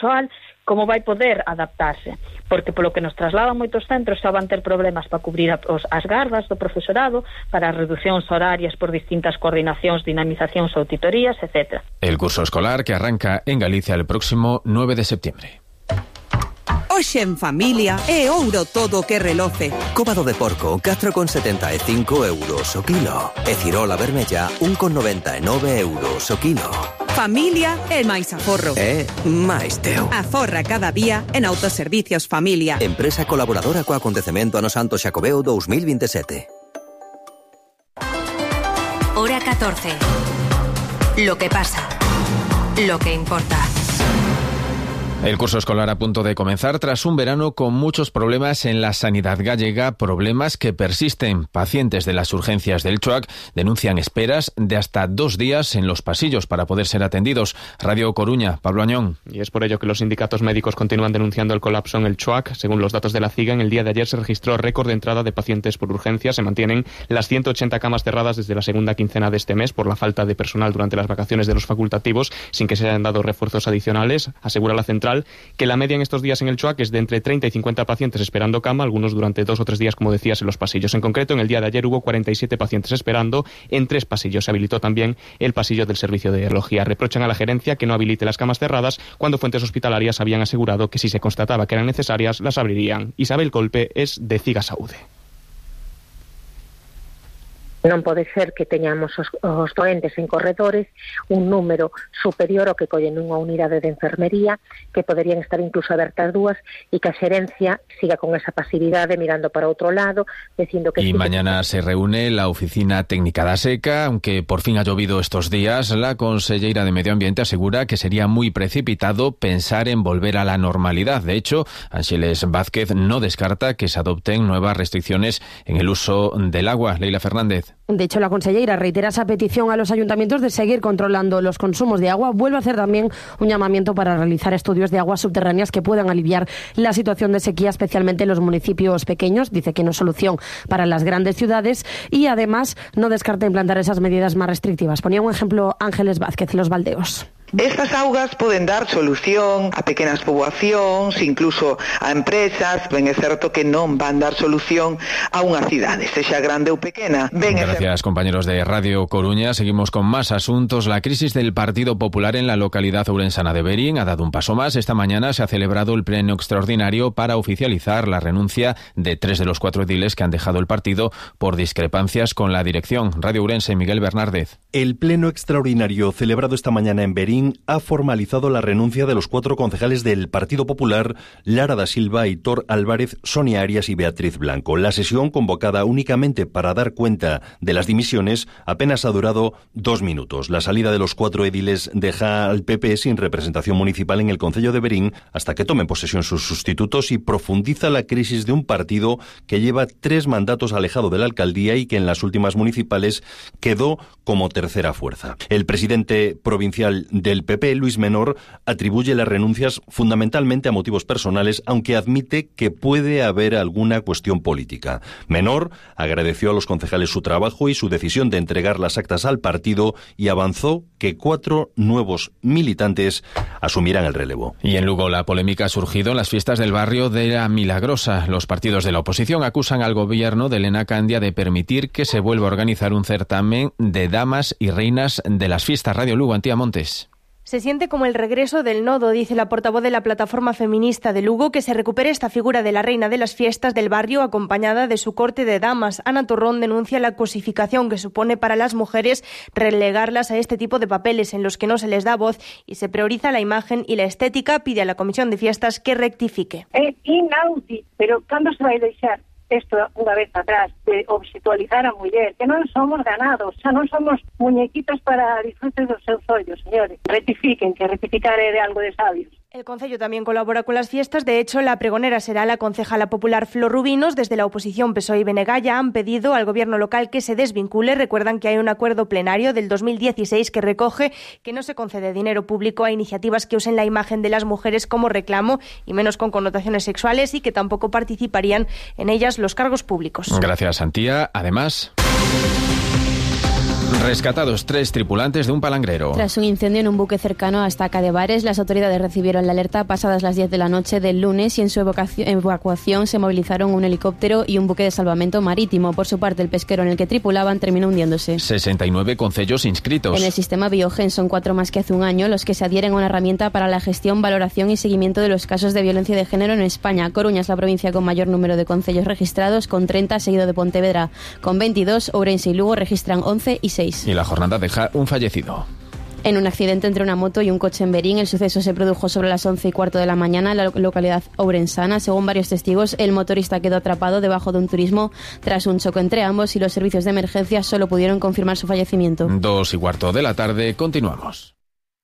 actual, como vai poder adaptarse, porque polo que nos trasladan moitos centros xa van ter problemas para cubrir as gardas do profesorado, para as reducións horarias por distintas coordinacións, dinamizacións ou auditorías, etc. El curso escolar que arranca en Galicia el próximo 9 de septiembre. Hoxe en familia é ouro todo o que reloce. Cóbado de porco, 4,75 euros o kilo. E cirola vermella, 1,99 euros o kilo. Familia é máis aforro. É máis teu. Aforra cada día en Autoservicios Familia. Empresa colaboradora co acontecemento Ano Santo Xacobeo 2027. Hora 14. Lo que pasa. Lo que importa. El curso escolar a punto de comenzar tras un verano con muchos problemas en la sanidad gallega, problemas que persisten. Pacientes de las urgencias del CHOAC denuncian esperas de hasta 2 días en los pasillos para poder ser atendidos. Radio Coruña, Pablo Añón. Y es por ello que los sindicatos médicos continúan denunciando el colapso en el CHOAC. Según los datos de la CIGA, en el día de ayer se registró récord de entrada de pacientes por urgencias. Se mantienen las 180 camas cerradas desde la segunda quincena de este mes por la falta de personal durante las vacaciones de los facultativos, sin que se hayan dado refuerzos adicionales. Asegura la central que la media en estos días en el CHOAC es de entre 30 y 50 pacientes esperando cama, algunos durante 2 o 3 días, como decías, en los pasillos. En concreto, en el día de ayer hubo 47 pacientes esperando en 3 pasillos. Se habilitó también el pasillo del servicio de radiología. Reprochan a la gerencia que no habilite las camas cerradas cuando fuentes hospitalarias habían asegurado que si se constataba que eran necesarias, las abrirían. Isabel Colpe es de CIGA Saúde. Non pode ser que teñamos os doentes en corredores un número superior ao que collen nunha unidade de enfermería, que poderían estar incluso abertas 2, e que a xerencia siga con esa pasividade mirando para outro lado, dicindo que... Y mañana se reúne la Oficina Técnica da Seca. Aunque por fin ha llovido estos días, la conselleira de Medio Ambiente asegura que sería muy precipitado pensar en volver a la normalidad. De hecho, Ángeles Vázquez no descarta que se adopten nuevas restricciones en el uso del agua. Leila Fernández. De hecho, la conselleira reitera esa petición a los ayuntamientos de seguir controlando los consumos de agua. Vuelve a hacer también un llamamiento para realizar estudios de aguas subterráneas que puedan aliviar la situación de sequía, especialmente en los municipios pequeños. Dice que no es solución para las grandes ciudades y además no descarta implantar esas medidas más restrictivas. Ponía un ejemplo Ángeles Vázquez, Los Baldeos. Estas augas poden dar solución a pequenas poboacións, incluso a empresas. Ben é certo que non van dar solución a unha cidade, sexa grande ou pequena. Gracias, compañeros de Radio Coruña. Seguimos con más asuntos. La crisis del Partido Popular en la localidad ourensana de Verín ha dado un paso más. Esta mañana se ha celebrado el pleno extraordinario para oficializar la renuncia de 3 de los 4 ediles que han dejado el partido por discrepancias con la dirección. Radio Ourense, Miguel Bernárdez. El pleno extraordinario celebrado esta mañana en Verín ha formalizado la renuncia de los 4 concejales del Partido Popular, Lara da Silva, Aitor Álvarez, Sonia Arias y Beatriz Blanco. La sesión, convocada únicamente para dar cuenta de las dimisiones, apenas ha durado 2 minutos. La salida de los 4 ediles deja al PP sin representación municipal en el concello de Verín hasta que tomen posesión sus sustitutos y profundiza la crisis de un partido que lleva 3 mandatos alejado de la alcaldía y que en las últimas municipales quedó como tercera fuerza. El presidente provincial del PP, Luis Menor, atribuye las renuncias fundamentalmente a motivos personales, aunque admite que puede haber alguna cuestión política. Menor agradeció a los concejales su trabajo y su decisión de entregar las actas al partido y avanzó que 4 nuevos militantes asumirán el relevo. Y en Lugo la polémica ha surgido en las fiestas del barrio de La Milagrosa. Los partidos de la oposición acusan al gobierno de Elena Candia de permitir que se vuelva a organizar un certamen de damas y reinas de las fiestas. Radio Lugo, Antía Montes. Se siente como el regreso del nodo, dice la portavoz de la plataforma feminista de Lugo, que se recupere esta figura de la reina de las fiestas del barrio acompañada de su corte de damas. Ana Torrón denuncia la cosificación que supone para las mujeres relegarlas a este tipo de papeles en los que no se les da voz y se prioriza la imagen y la estética. Pide a la Comisión de Fiestas que rectifique. É inaudito, pero cando se vai deixar isto unha vez atrás de obxetualizar a muller, que non somos ganados, xa non somos muñequitos para disfrutes dos seus ollos, señores. Rectifiquen, que rectificar é de algo de sabios. El concello también colabora con las fiestas. De hecho, la pregonera será la concejala popular Flor Rubinos. Desde la oposición PSOE y BNG ya han pedido al gobierno local que se desvincule. Recuerdan que hay un acuerdo plenario del 2016 que recoge que no se concede dinero público a iniciativas que usen la imagen de las mujeres como reclamo y menos con connotaciones sexuales, y que tampoco participarían en ellas los cargos públicos. Gracias, Antía. Además... Rescatados 3 tripulantes de un palangrero. Tras un incendio en un buque cercano a Estaca de Bares, las autoridades recibieron la alerta pasadas las 10 de la noche del lunes y en su evacuación se movilizaron un helicóptero y un buque de salvamento marítimo. Por su parte, el pesquero en el que tripulaban terminó hundiéndose. 69 concellos inscritos. En el sistema Biogen son 4 más que hace un año los que se adhieren a una herramienta para la gestión, valoración y seguimiento de los casos de violencia de género en España. Coruña es la provincia con mayor número de concellos registrados, con 30, seguido de Pontevedra con 22, Ourense y Lugo registran 11 y 6. Y la jornada deja un fallecido. En un accidente entre una moto y un coche en Berín, el suceso se produjo sobre las 11:15 de la mañana en la localidad ourensana. Según varios testigos, el motorista quedó atrapado debajo de un turismo tras un choque entre ambos y los servicios de emergencia solo pudieron confirmar su fallecimiento. 2:15 de la tarde, continuamos.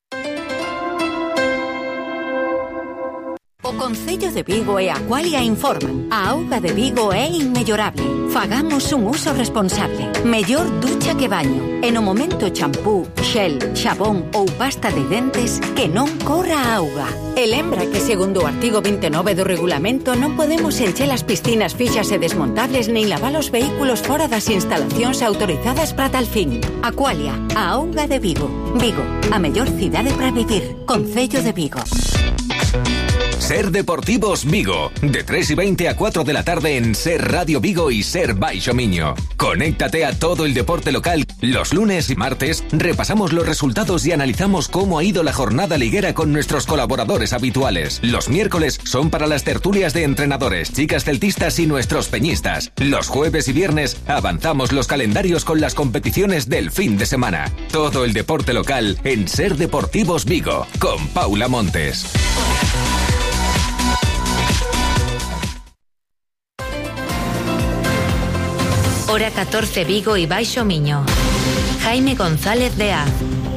O Concello de Vigo e Aqualia informan. A auga de Vigo é inmellorable. Fagamos un uso responsable. Mellor ducha que baño. E no momento champú, xel, xabón ou pasta de dentes, que non corra a auga. E lembra que segundo o artigo 29 do regulamento non podemos encher as piscinas fixas e desmontables nin lavar os vehículos fora das instalacións autorizadas para tal fin. Aqualia, a auga de Vigo. Vigo, a mellor cidade para vivir. Concello de Vigo. Ser Deportivos Vigo, de 3:20 a 4 de la tarde en Ser Radio Vigo y Ser Baixo Miño. Conéctate a todo el deporte local. Los lunes y martes repasamos los resultados y analizamos cómo ha ido la jornada liguera con nuestros colaboradores habituales. Los miércoles son para las tertulias de entrenadores, chicas celtistas y nuestros peñistas. Los jueves y viernes avanzamos los calendarios con las competiciones del fin de semana. Todo el deporte local en Ser Deportivos Vigo, con Paula Montes. Hora 14 Vigo y Baixo Miño. Jaime González de Az.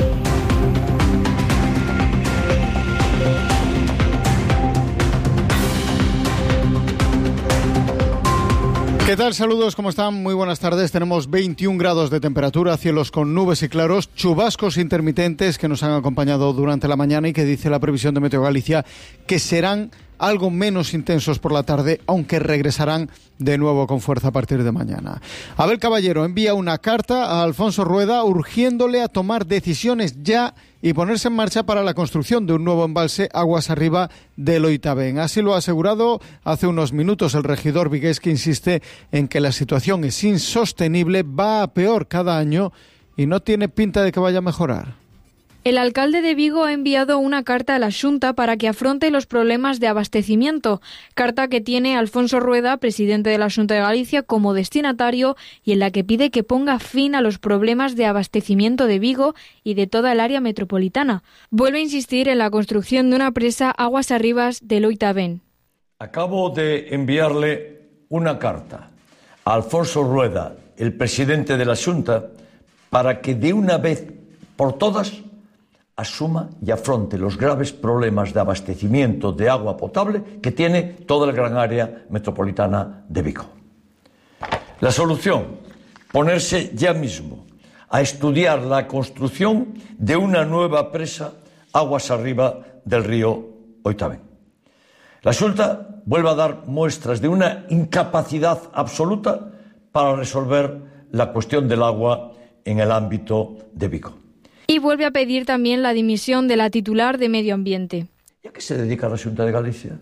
¿Qué tal? Saludos, ¿cómo están? Muy buenas tardes. Tenemos 21 grados de temperatura, cielos con nubes y claros, chubascos intermitentes que nos han acompañado durante la mañana y que dice la previsión de Meteo Galicia que serán algo menos intensos por la tarde, aunque regresarán de nuevo con fuerza a partir de mañana. Abel Caballero envía una carta a Alfonso Rueda urgiéndole a tomar decisiones ya y ponerse en marcha para la construcción de un nuevo embalse aguas arriba del Oitabén. Así lo ha asegurado hace unos minutos el regidor vigués, que insiste en que la situación es insostenible, va a peor cada año y no tiene pinta de que vaya a mejorar. El alcalde de Vigo ha enviado una carta a la Xunta para que afronte los problemas de abastecimiento, carta que tiene Alfonso Rueda, presidente de la Xunta de Galicia, como destinatario y en la que pide que ponga fin a los problemas de abastecimiento de Vigo y de toda el área metropolitana. Vuelve a insistir en la construcción de una presa aguas arribas del Oitabén. Acabo de enviarle una carta a Alfonso Rueda, el presidente de la Xunta, para que de una vez por todas asuma y afronte los graves problemas de abastecimiento de agua potable que tiene toda la gran área metropolitana de Vigo. La solución, ponerse ya mismo a estudiar la construcción de una nueva presa aguas arriba del río Oitabén. La Xunta vuelve a dar muestras de una incapacidad absoluta para resolver la cuestión del agua en el ámbito de Vigo. Y vuelve a pedir también la dimisión de la titular de Medio Ambiente. ¿Y a qué se dedica la Xunta de Galicia?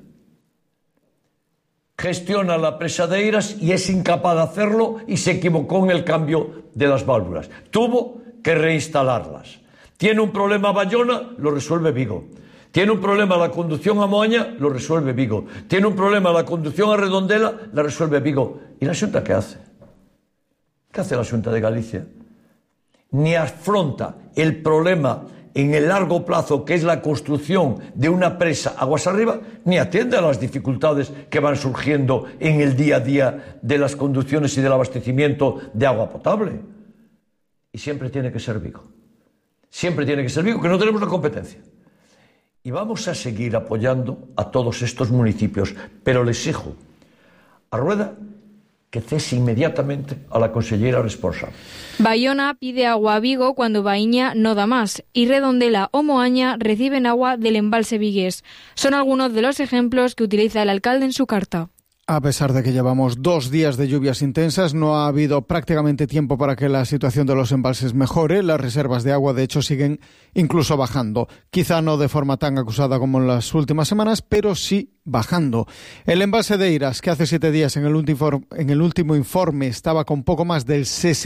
Gestiona la presa de Eiras y es incapaz de hacerlo y se equivocó en el cambio de las válvulas. Tuvo que reinstalarlas. Tiene un problema Bayona, lo resuelve Vigo. Tiene un problema la conducción a Moaña, lo resuelve Vigo. Tiene un problema la conducción a Redondela, la resuelve Vigo. ¿Y la Xunta qué hace? ¿Qué hace la Xunta de Galicia? Ni afronta el problema en el largo plazo, que es la construcción de una presa aguas arriba, ni atiende a las dificultades que van surgiendo en el día a día de las conducciones y del abastecimiento de agua potable. Y siempre tiene que ser Vigo. Siempre tiene que ser Vigo, que no tenemos la competencia. Y vamos a seguir apoyando a todos estos municipios, pero le exijo a Rueda que cese inmediatamente a la consellera responsable. Bayona pide agua a Vigo cuando Baíña no da más y Redondela o Moaña reciben agua del embalse vigués. Son algunos de los ejemplos que utiliza el alcalde en su carta. A pesar de que llevamos 2 días de lluvias intensas, no ha habido prácticamente tiempo para que la situación de los embalses mejore. Las reservas de agua, de hecho, siguen incluso bajando. Quizá no de forma tan acusada como en las últimas semanas, pero sí bajando. El embalse de Eiras, que hace 7 días en el último informe estaba con poco más del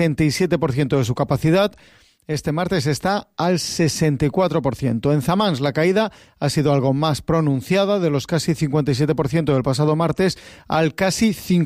67% de su capacidad, este martes está al 64%. En Zamans la caída ha sido algo más pronunciada, de los casi 57% del pasado martes al casi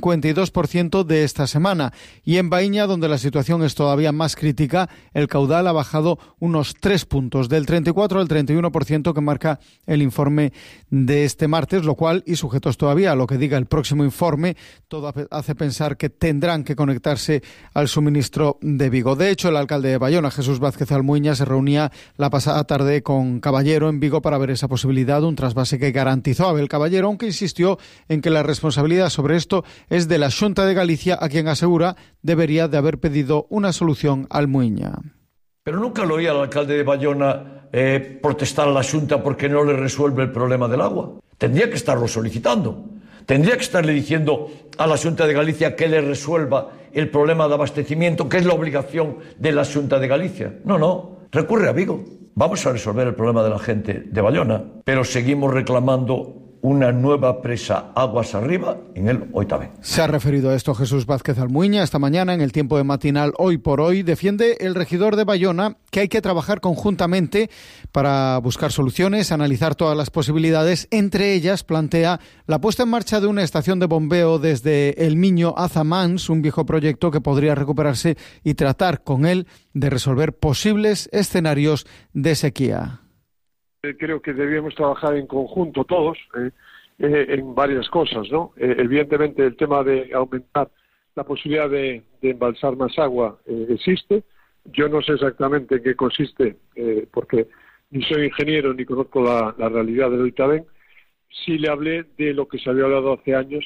52% de esta semana. Y en Baíña, donde la situación es todavía más crítica, el caudal ha bajado unos 3 puntos, del 34 al 31% que marca el informe de este martes, lo cual, y sujetos todavía a lo que diga el próximo informe, todo hace pensar que tendrán que conectarse al suministro de Vigo. De hecho, el alcalde de Bayona, Jesús Vázquez Almuiña, se reunía la pasada tarde con Caballero en Vigo para ver esa posibilidad, un trasvase que garantizó Abel Caballero, aunque insistió en que la responsabilidad sobre esto es de la Xunta de Galicia, a quien asegura debería de haber pedido una solución a Almuiña. Pero nunca lo oí al alcalde de Bayona protestar a la Xunta porque no le resuelve el problema del agua. Tendría que estarlo solicitando. Tendría que estarle diciendo a la Xunta de Galicia que le resuelva el problema de abastecimiento, que es la obligación de la Xunta de Galicia. No, recurre a Vigo. Vamos a resolver el problema de la gente de Bayona, pero seguimos reclamando una nueva presa aguas arriba en el Oitavén. Se ha referido a esto Jesús Vázquez Almuiña esta mañana en el tiempo de matinal Hoy por Hoy. Defiende el regidor de Bayona que hay que trabajar conjuntamente para buscar soluciones, analizar todas las posibilidades. Entre ellas plantea la puesta en marcha de una estación de bombeo desde El Miño a Zamans, un viejo proyecto que podría recuperarse y tratar con él de resolver posibles escenarios de sequía. Creo que debíamos trabajar en conjunto todos en varias cosas, ¿no? Evidentemente el tema de aumentar la posibilidad de embalsar más agua existe. Yo no sé exactamente en qué consiste, porque ni soy ingeniero ni conozco la realidad del Oitavén. Sí le hablé de lo que se había hablado hace años,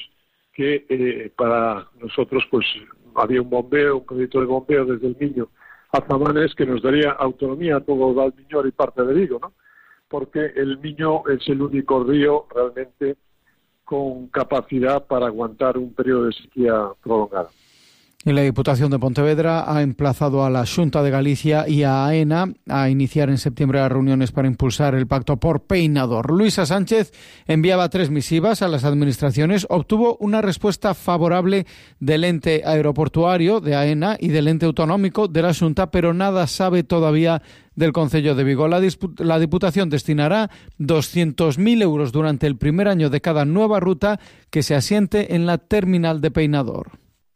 que para nosotros pues había un proyecto de bombeo desde El Miño a Zamanes que nos daría autonomía a todo Valmiñor y parte de Vigo, ¿no? Porque El Miño es el único río realmente con capacidad para aguantar un periodo de sequía prolongada. Y la Diputación de Pontevedra ha emplazado a la Xunta de Galicia y a AENA a iniciar en septiembre las reuniones para impulsar el pacto por Peinador. Luisa Sánchez enviaba 3 misivas a las administraciones, obtuvo una respuesta favorable del ente aeroportuario de AENA y del ente autonómico de la Xunta, pero nada sabe todavía del Concello de Vigo. La Diputación destinará 200.000 euros durante el primer año de cada nueva ruta que se asiente en la terminal de Peinador.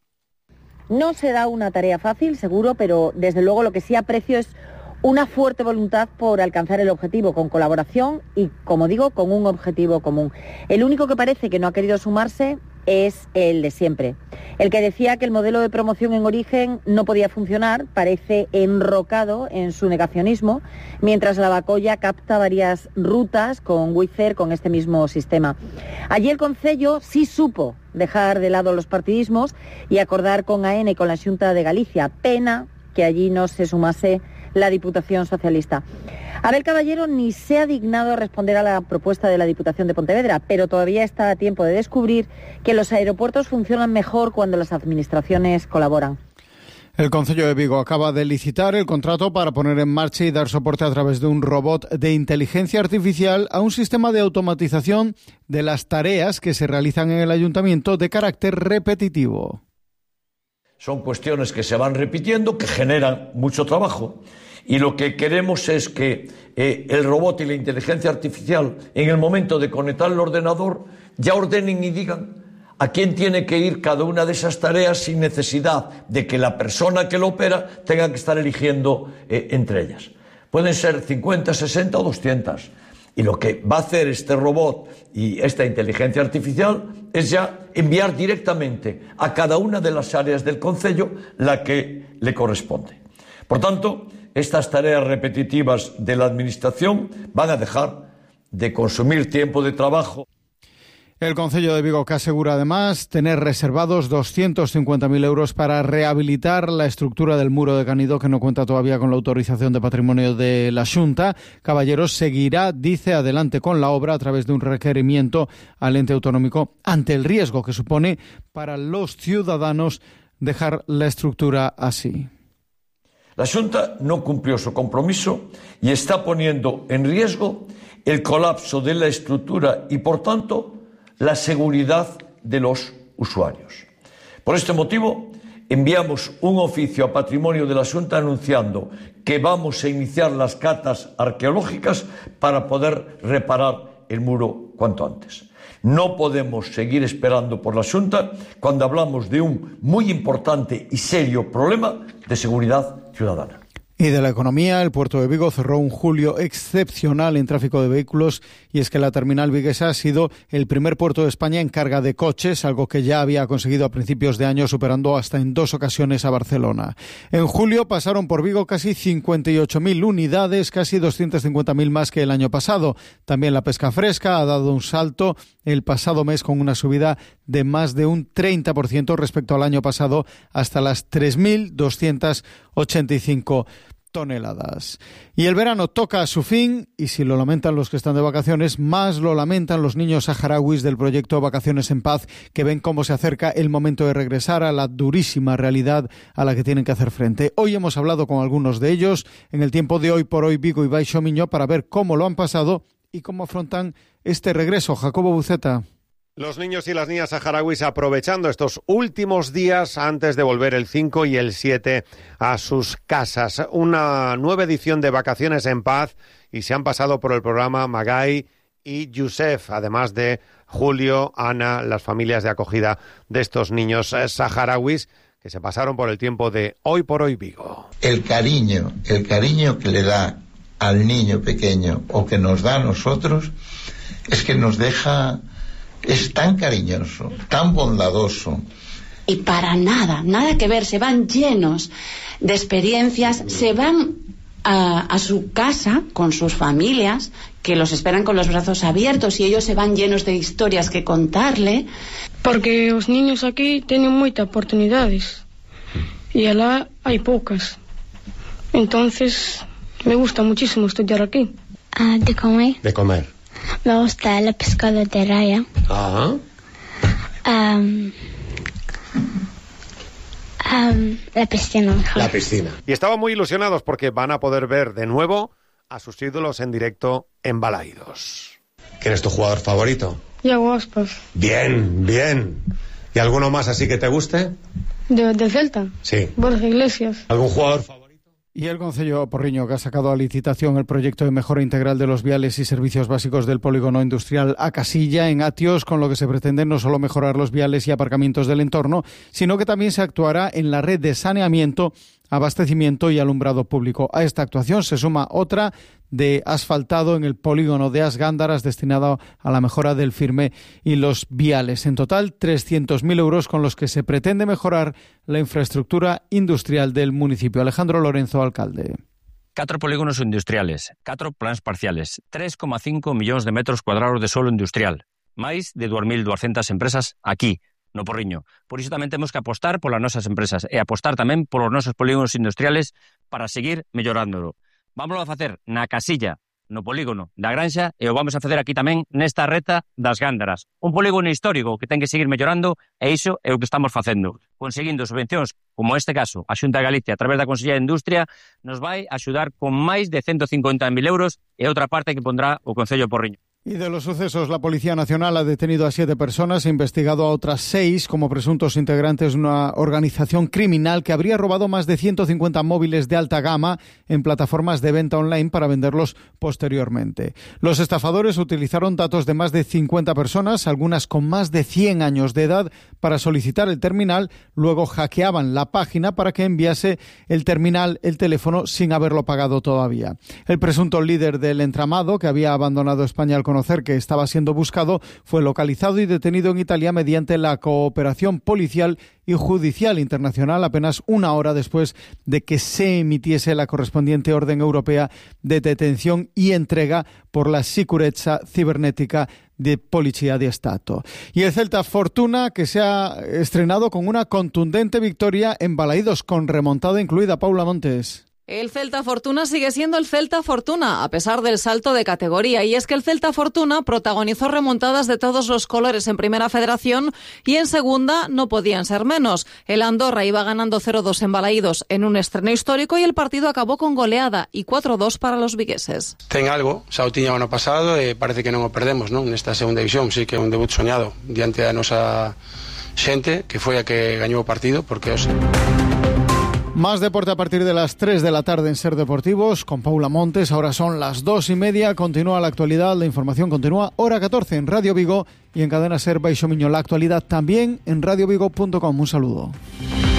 No será una tarea fácil, seguro, pero desde luego lo que sí aprecio es una fuerte voluntad por alcanzar el objetivo, con colaboración y, como digo, con un objetivo común. El único que parece que no ha querido sumarse es el de siempre. El que decía que el modelo de promoción en origen no podía funcionar parece enrocado en su negacionismo, mientras la Bacolla capta varias rutas con Wizz Air con este mismo sistema. Allí el Concello sí supo dejar de lado los partidismos y acordar con AENA y con la Xunta de Galicia. Pena que allí no se sumase la Diputación Socialista. Abel Caballero ni se ha dignado a responder a la propuesta de la Diputación de Pontevedra, pero todavía está a tiempo de descubrir que los aeropuertos funcionan mejor cuando las administraciones colaboran. El Concello de Vigo acaba de licitar el contrato para poner en marcha y dar soporte a través de un robot de inteligencia artificial a un sistema de automatización de las tareas que se realizan en el ayuntamiento de carácter repetitivo. Son cuestiones que se van repitiendo, que generan mucho trabajo. Y lo que queremos es que el robot y la inteligencia artificial, en el momento de conectar el ordenador, ya ordenen y digan a quién tiene que ir cada una de esas tareas sin necesidad de que la persona que lo opera tenga que estar eligiendo entre ellas. Pueden ser 50, 60 o 200. Y lo que va a hacer este robot y esta inteligencia artificial es ya enviar directamente a cada una de las áreas del concello la que le corresponde. Por tanto, estas tareas repetitivas de la administración van a dejar de consumir tiempo de trabajo. El Concello de Vigo que asegura además tener reservados 250.000 euros para rehabilitar la estructura del muro de Canido, que no cuenta todavía con la autorización de patrimonio de la Xunta. Caballeros seguirá, dice, adelante con la obra a través de un requerimiento al ente autonómico ante el riesgo que supone para los ciudadanos dejar la estructura así. La Xunta no cumplió su compromiso y está poniendo en riesgo el colapso de la estructura y, por tanto, la seguridad de los usuarios. Por este motivo, enviamos un oficio a Patrimonio de la Xunta anunciando que vamos a iniciar las catas arqueológicas para poder reparar el muro cuanto antes. No podemos seguir esperando por la Xunta cuando hablamos de un muy importante y serio problema de seguridad ciudadana. Y de la economía, el puerto de Vigo cerró un julio excepcional en tráfico de vehículos, y es que la terminal viguesa ha sido el primer puerto de España en carga de coches, algo que ya había conseguido a principios de año, superando hasta en 2 ocasiones a Barcelona. En julio pasaron por Vigo casi 58.000 unidades, casi 250.000 más que el año pasado. También la pesca fresca ha dado un salto el pasado mes con una subida de más de un 30% respecto al año pasado, hasta las 3.285 toneladas. Y el verano toca a su fin, y si lo lamentan los que están de vacaciones, más lo lamentan los niños saharauis del proyecto Vacaciones en Paz, que ven cómo se acerca el momento de regresar a la durísima realidad a la que tienen que hacer frente. Hoy hemos hablado con algunos de ellos en el tiempo de Hoy por Hoy Vigo y Baixo Miño para ver cómo lo han pasado y cómo afrontan este regreso. Jacobo Buceta. Los niños y las niñas saharauis aprovechando estos últimos días antes de volver el 5 y el 7 a sus casas. Una nueva edición de Vacaciones en Paz, y se han pasado por el programa Magai y Youssef, además de Julio, Ana, las familias de acogida de estos niños saharauis que se pasaron por el tiempo de Hoy por Hoy Vigo. El cariño que le da al niño pequeño o que nos da a nosotros es que nos deja... Es tan cariñoso, tan bondadoso. Y para nada que ver, se van llenos de experiencias, se van a su casa con sus familias, que los esperan con los brazos abiertos, y ellos se van llenos de historias que contarle. Porque os niños aquí teñen moitas oportunidades, e alá hai poucas. Entonces, me gusta muchísimo estudiar aquí. De comer. De comer. Me gusta la pescado de raya. Ajá. La piscina. La piscina. Y estaban muy ilusionados porque van a poder ver de nuevo a sus ídolos en directo en Balaidos. ¿Quién es tu jugador favorito? Iago Aspas. Bien. ¿Y alguno más así que te guste? ¿De Celta? Sí. Borja Iglesias. ¿Algún jugador favorito? Y el Concello Porriño, que ha sacado a licitación el proyecto de mejora integral de los viales y servicios básicos del polígono industrial A Casilla, en Atios, con lo que se pretende no solo mejorar los viales y aparcamientos del entorno, sino que también se actuará en la red de saneamiento, abastecimiento y alumbrado público. A esta actuación se suma otra de asfaltado en el polígono de As Gándaras, destinado a la mejora del firme y los viales. En total, 300.000 euros con los que se pretende mejorar la infraestructura industrial del municipio. Alejandro Lorenzo, alcalde. 4 polígonos industriales, 4 plans parciales, 3,5 millóns de metros cuadrados de solo industrial, máis de 2.200 empresas aquí, no Porriño. Por iso tamén temos que apostar polas nosas empresas e apostar tamén polos nosos polígonos industriales para seguir mellorándolo. Vámoslo a facer na Casilla, no polígono da Granxa, e o vamos a facer aquí tamén nesta reta das Gándaras. Un polígono histórico que ten que seguir mellorando, e iso é o que estamos facendo. Conseguindo subvencións, como este caso, a Xunta de Galicia, a través da Consellería de Industria, nos vai axudar con máis de 150.000 euros, e outra parte que pondrá o Concello Porriño. Y de los sucesos, la Policía Nacional ha detenido a 7 personas e investigado a otras 6 como presuntos integrantes de una organización criminal que habría robado más de 150 móviles de alta gama en plataformas de venta online para venderlos posteriormente. Los estafadores utilizaron datos de más de 50 personas, algunas con más de 100 años de edad, para solicitar el terminal, luego hackeaban la página para que enviase el terminal, el teléfono, sin haberlo pagado todavía. El presunto líder del entramado, que había abandonado España al conocer que estaba siendo buscado, fue localizado y detenido en Italia mediante la cooperación policial y judicial internacional apenas una hora después de que se emitiese la correspondiente orden europea de detención y entrega por la sicurezza cibernética de Policía de Estado. Y el Celta Fortuna, que se ha estrenado con una contundente victoria en Balaídos, con remontada incluida. Paula Montes. El Celta Fortuna sigue siendo el Celta Fortuna, a pesar del salto de categoría. Y es que el Celta Fortuna protagonizó remontadas de todos los colores en Primera Federación y en Segunda no podían ser menos. El Andorra iba ganando 0-2 en Balaídos en un estreno histórico y el partido acabó con goleada y 4-2 para los vigueses. Ten algo, xa o tiña o ano pasado e parece que non o perdemos, non? Nesta segunda división, sí que é un debut soñado diante da nosa xente, que foi a que gañou o partido, porque Más deporte a partir de las 3 de la tarde en Ser Deportivos con Paula Montes. Ahora son las 2:30. Continúa la actualidad. La información continúa. Hora 14 en Radio Vigo y en Cadena Ser Baixo Miño. La actualidad también en radiovigo.com. Un saludo.